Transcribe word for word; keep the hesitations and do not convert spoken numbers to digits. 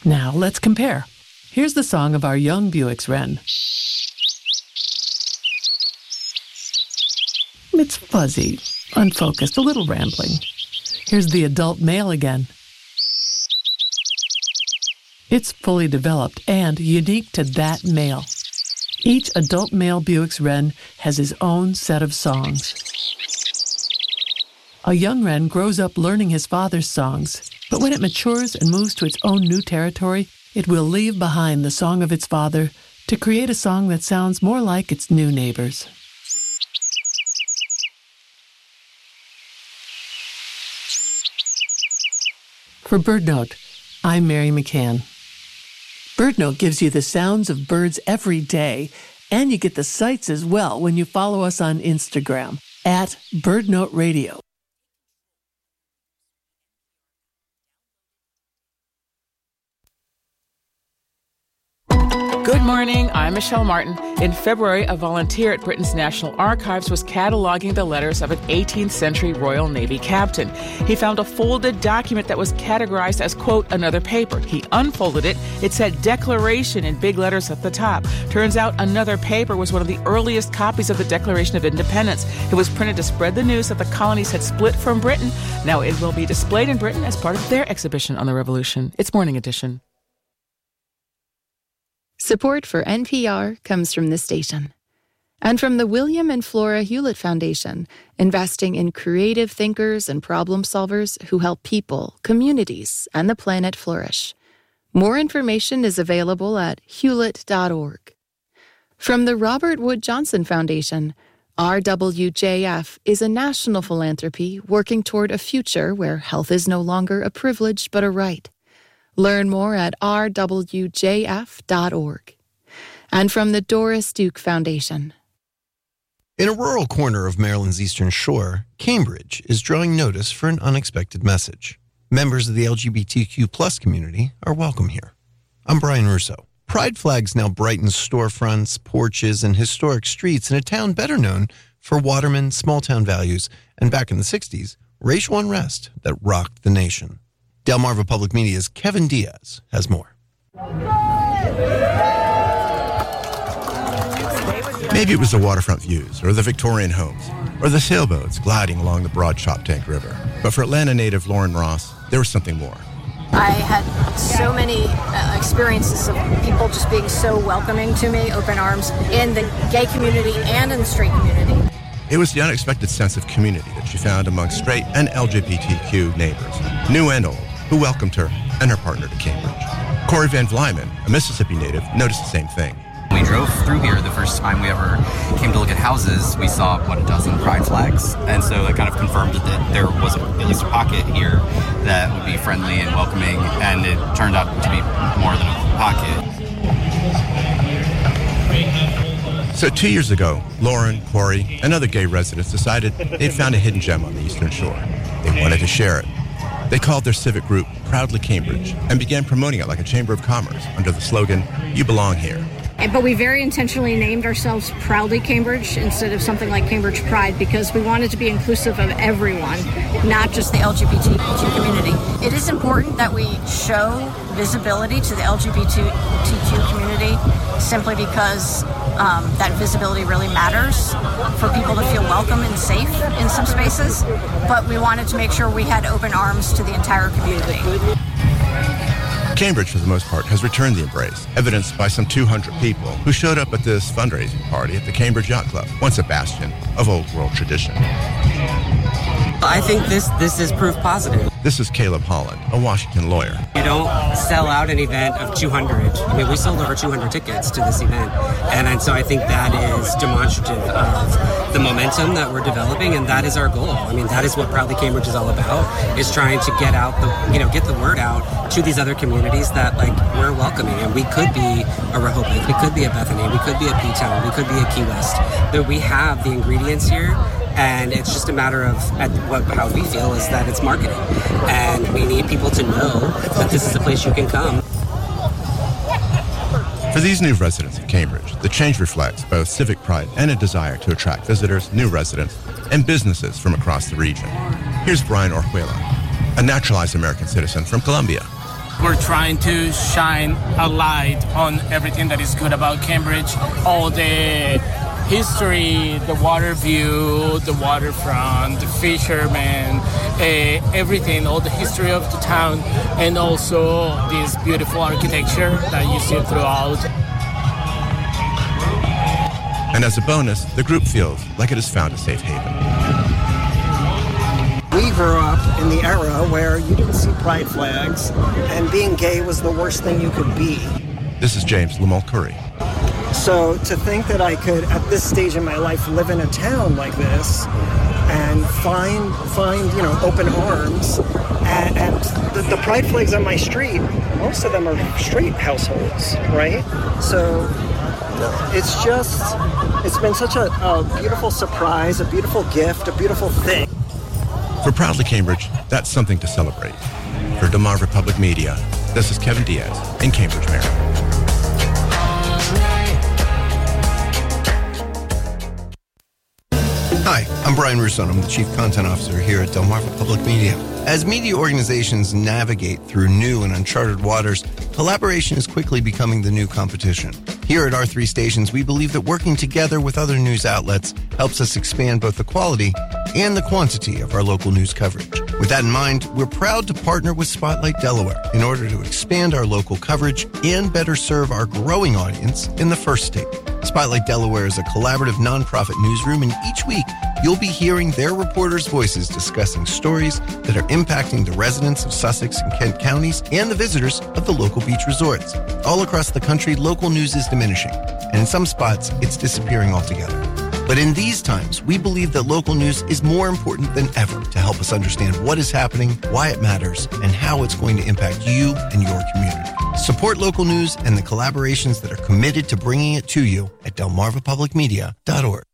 Now, let's compare. Here's the song of our young Buick's wren. It's fuzzy, unfocused, a little rambling. Here's the adult male again. It's fully developed and unique to that male. Each adult male Buick's wren has his own set of songs. A young wren grows up learning his father's songs, but when it matures and moves to its own new territory, it will leave behind the song of its father to create a song that sounds more like its new neighbors. For BirdNote, I'm Mary McCann. BirdNote gives you the sounds of birds every day, and you get the sights as well when you follow us on Instagram at BirdNote Radio. Good morning, I'm Michelle Martin. In February, a volunteer at Britain's National Archives was cataloging the letters of an eighteenth century Royal Navy captain. He found a folded document that was categorized as, quote, another paper. He unfolded it. It said Declaration in big letters at the top. Turns out another paper was one of the earliest copies of the Declaration of Independence. It was printed to spread the news that the colonies had split from Britain. Now it will be displayed in Britain as part of their exhibition on the Revolution. It's Morning Edition. Support for N P R comes from this station and from the William and Flora Hewlett Foundation, investing in creative thinkers and problem solvers who help people, communities, and the planet flourish. More information is available at hewlett dot org. From the Robert Wood Johnson Foundation, R W J F is a national philanthropy working toward a future where health is no longer a privilege but a right. Learn more at r w j f dot org. And from the Doris Duke Foundation. In a rural corner of Maryland's Eastern Shore, Cambridge is drawing notice for an unexpected message. Members of the L G B T Q plus community are welcome here. I'm Brian Russo. Pride flags now brighten storefronts, porches, and historic streets in a town better known for Waterman, small-town values, and back in the sixties, racial unrest that rocked the nation. Delmarva Public Media's Kevin Diaz has more. Maybe it was the waterfront views, or the Victorian homes, or the sailboats gliding along the broad Choptank River. But for Atlanta native Lauren Ross, there was something more. I had so many uh, experiences of people just being so welcoming to me, open arms, in the gay community and in the straight community. It was the unexpected sense of community that she found among straight and L G B T Q neighbors, new and old, who welcomed her and her partner to Cambridge. Corey Van Vlyman, a Mississippi native, noticed the same thing. We drove through here the first time we ever came to look at houses. We saw, what, a dozen pride flags. And so it kind of confirmed that there was a, at least a pocket here that would be friendly and welcoming. And it turned out to be more than a pocket. So two years ago, Lauren, Corey, and other gay residents decided they'd found a hidden gem on the Eastern Shore. They wanted to share it. They called their civic group Proudly Cambridge and began promoting it like a chamber of commerce under the slogan, "You belong here." But we very intentionally named ourselves Proudly Cambridge instead of something like Cambridge Pride because we wanted to be inclusive of everyone, not just the L G B T Q community. It is important that we show visibility to the L G B T Q community simply because um, that visibility really matters for people to feel welcome and safe in some spaces. But we wanted to make sure we had open arms to the entire community. Cambridge, for the most part, has returned the embrace, evidenced by some two hundred people who showed up at this fundraising party at the Cambridge Yacht Club, once a bastion of old world tradition. I think this this is proof positive. This is Caleb Holland, a Washington lawyer. You don't sell out an event of two hundred. I mean, we sold over two hundred tickets to this event. And, and so I think that is demonstrative of the momentum that we're developing, and that is our goal. I mean, that is what Proudly Cambridge is all about, is trying to get out the, you know, get the word out to these other communities that, like, we're welcoming. And we could be a Rehoboth, we could be a Bethany, we could be a P-Town, we could be a Key West. That we have the ingredients here. And it's just a matter of at what, how we feel is that it's marketing. And we need people to know that this is a place you can come. For these new residents of Cambridge, the change reflects both civic pride and a desire to attract visitors, new residents, and businesses from across the region. Here's Brian Orjuela, a naturalized American citizen from Colombia. we're trying to shine a light on everything that is good about Cambridge, all the history, the water view, the waterfront, the fishermen, uh, everything, all the history of the town, and also this beautiful architecture that you see throughout. And as a bonus, the group feels like it has found a safe haven. We grew up in the era where you didn't see pride flags, and being gay was the worst thing you could be. This is James Lamulcurry. So to think that I could, at this stage in my life, live in a town like this and find, find you know, open arms, and, and the, the pride flags on my street, most of them are straight households, right? So it's just, it's been such a, a beautiful surprise, a beautiful gift, a beautiful thing. For Proudly Cambridge, that's something to celebrate. For Delmarva Public Media, this is Kevin Diaz in Cambridge, Maryland. Hi, I'm Brian Russo, and I'm the Chief Content Officer here at Delmarva Public Media. As media organizations navigate through new and uncharted waters, collaboration is quickly becoming the new competition. Here at our three stations, we believe that working together with other news outlets helps us expand both the quality and the quantity of our local news coverage. With that in mind, we're proud to partner with Spotlight Delaware in order to expand our local coverage and better serve our growing audience in the first state. Spotlight Delaware is a collaborative nonprofit newsroom, and each week you'll be hearing their reporters' voices discussing stories that are impacting the residents of Sussex and Kent counties and the visitors of the local beach resorts. All across the country, local news is diminishing, and in some spots, it's disappearing altogether. But in these times, we believe that local news is more important than ever to help us understand what is happening, why it matters, and how it's going to impact you and your community. Support local news and the collaborations that are committed to bringing it to you at delmarva public media dot org.